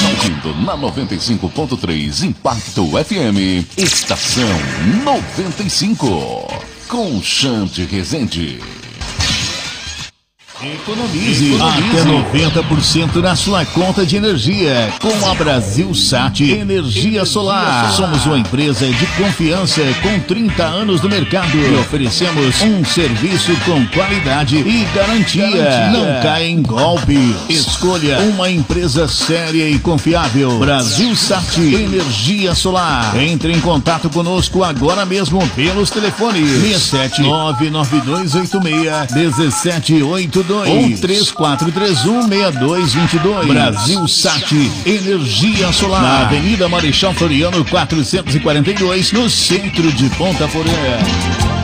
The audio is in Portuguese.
está ouvindo na 95.3 Impacto FM, Estação 95, com Xande Rezende. Economize até 90% na sua conta de energia com a Brasilsat Energia Solar. Somos uma empresa de confiança com 30 anos no mercado e oferecemos um serviço com qualidade e garantia. Não caia em golpe. Escolha uma empresa séria e confiável. Brasilsat Energia Solar. Entre em contato conosco agora mesmo pelos telefones 67 99286 1782 ou 3431-6222. Brasilsat Energia Solar. Na Avenida Marechal Floriano 442, no centro de Ponta Porã.